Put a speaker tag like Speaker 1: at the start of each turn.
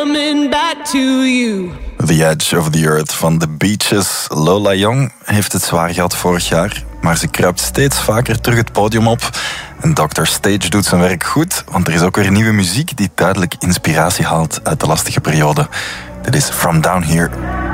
Speaker 1: Coming back to you.
Speaker 2: The Edge of the Earth van The Beaches. Lola Young heeft het zwaar gehad vorig jaar, maar ze kruipt steeds vaker terug het podium op. En Dr. Stage doet zijn werk goed, want er is ook weer nieuwe muziek die duidelijk inspiratie haalt uit de lastige periode. Dit is From Down Here.